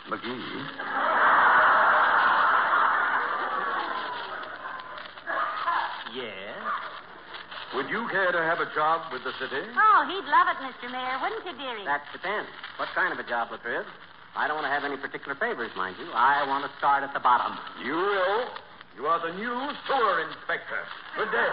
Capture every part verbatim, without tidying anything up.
McGee. Yes? Would you care to have a job with the city? Oh, he'd love it, Mister Mayor, wouldn't you, dearie? That depends. What kind of a job, Latriv? I don't want to have any particular favors, mind you. I want to start at the bottom. You will. You are the new sewer inspector. Good day.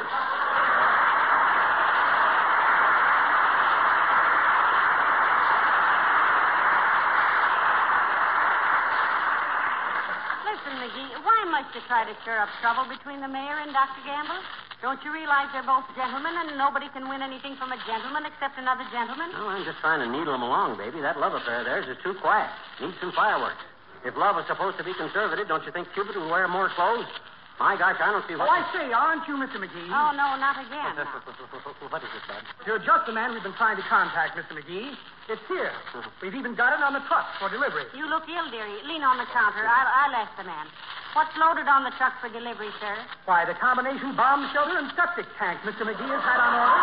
Listen, McGee, why must you try to stir up trouble between the mayor and Doctor Gamble? Don't you realize they're both gentlemen, and nobody can win anything from a gentleman except another gentleman? No, I'm just trying to needle them along, baby. That love affair of theirs is too quiet. Needs some fireworks. If love was supposed to be conservative, don't you think Cupid would wear more clothes? My gosh, I don't see what... Oh, I say, aren't you, Mister McGee? Oh, no, not again. now. What is it, Bud? You're just the man we've been trying to contact, Mister McGee. It's here. We've even got it on the truck for delivery. You look ill, dearie. Lean on the counter. I'll, I'll ask the man. What's loaded on the truck for delivery, sir? Why, the combination bomb shelter and septic tank Mister McGee has had on order.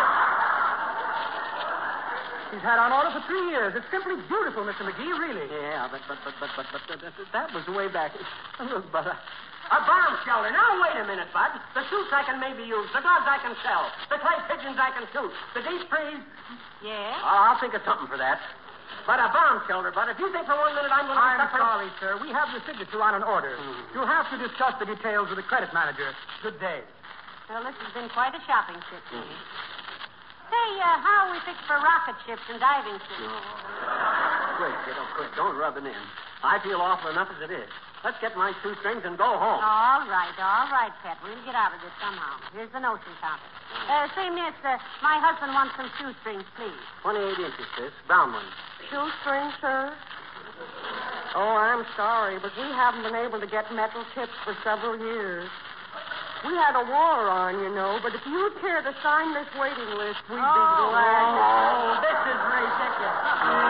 He's had on order for three years. It's simply beautiful, Mister McGee, really. Yeah, but but but but but, but, but that, that was way back. Look, Bud, I... A bomb shelter. Now, wait a minute, Bud. The suits I can maybe use. The gloves I can sell. The clay pigeons I can shoot. The deep freeze. Yes? Oh, I'll think of something for that. But a bomb shelter, Bud. If you think for one minute I'm going to... I'm sorry, sir. We have your signature on an order. Mm. You'll have to discuss the details with the credit manager. Good day. Well, this has been quite a shopping trip, dearie. Say, uh, how are we fixed for rocket ships and diving suits? Oh. Quick, kiddo, quick. Don't rub it in. I feel awful enough as it is. Let's get my shoestrings and go home. All right, all right, Pet. We'll get out of this somehow. Here's the notion counter. Uh, say, miss, uh, my husband wants some shoestrings, please. twenty-eight inches, sis. Brown ones. Shoestring, sir? Oh, I'm sorry, but we haven't been able to get metal tips for several years. We had a war on, you know, but if you'd care to sign this waiting list, we'd be Oh, glad. Oh, this is ridiculous.